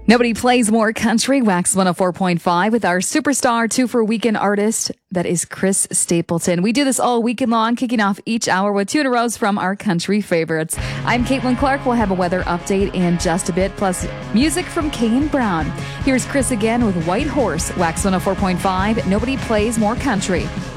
Nobody plays more country. Wax 104.5 with our superstar 2 for Weekend artist. That is Chris Stapleton. We do this all weekend long, kicking off each hour with 2 in a row from our country favorites. I'm Caitlin Clark. We'll have a weather update in just a bit, plus music from Kane Brown. Here's Chris again with White Horse. Wax 104.5. Nobody plays more country.